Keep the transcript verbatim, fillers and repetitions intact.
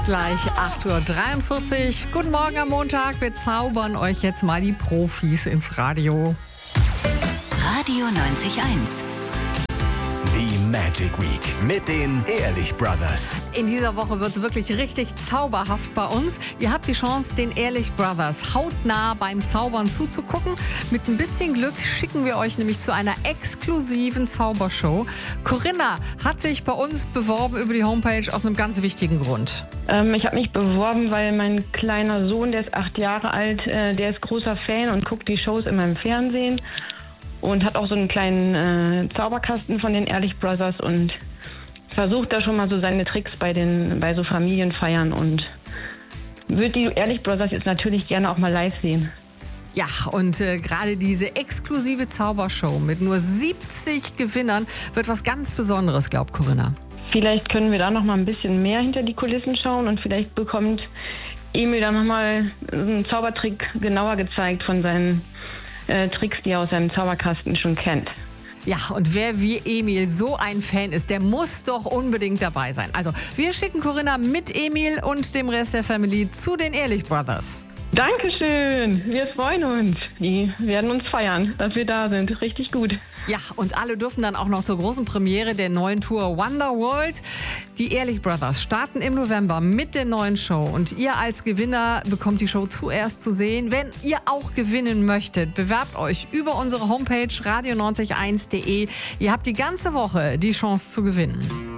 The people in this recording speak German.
Gleich acht Uhr dreiundvierzig. Guten Morgen am Montag. Wir zaubern euch jetzt mal die Profis ins Radio. Radio neunzig eins. Die Magic Week mit den Ehrlich Brothers. In dieser Woche wird es wirklich richtig zauberhaft bei uns. Ihr habt die Chance, den Ehrlich Brothers hautnah beim Zaubern zuzugucken. Mit ein bisschen Glück schicken wir euch nämlich zu einer exklusiven Zaubershow. Corinna hat sich bei uns beworben über die Homepage aus einem ganz wichtigen Grund. Ähm, ich habe mich beworben, weil mein kleiner Sohn, der ist acht Jahre alt, äh, der ist großer Fan und guckt die Shows in meinem Fernsehen. Und hat auch so einen kleinen äh, Zauberkasten von den Ehrlich Brothers und versucht da schon mal so seine Tricks bei den bei so Familienfeiern und würde die Ehrlich Brothers jetzt natürlich gerne auch mal live sehen. Ja, und äh, gerade diese exklusive Zaubershow mit nur siebzig Gewinnern wird was ganz Besonderes, glaubt Corinna. Vielleicht können wir da noch mal ein bisschen mehr hinter die Kulissen schauen und vielleicht bekommt Emil dann noch mal einen Zaubertrick genauer gezeigt von seinen Äh, Tricks, die er aus seinem Zauberkasten schon kennt. Ja, und wer wie Emil so ein Fan ist, der muss doch unbedingt dabei sein. Also, wir schicken Corinna mit Emil und dem Rest der Family zu den Ehrlich Brothers. Dankeschön, wir freuen uns. Die werden uns feiern, dass wir da sind. Richtig gut. Ja, und alle dürfen dann auch noch zur großen Premiere der neuen Tour Wonderworld. Die Ehrlich Brothers starten im November mit der neuen Show. Und ihr als Gewinner bekommt die Show zuerst zu sehen. Wenn ihr auch gewinnen möchtet, bewerbt euch über unsere Homepage radio neunzig eins punkt de. Ihr habt die ganze Woche die Chance zu gewinnen.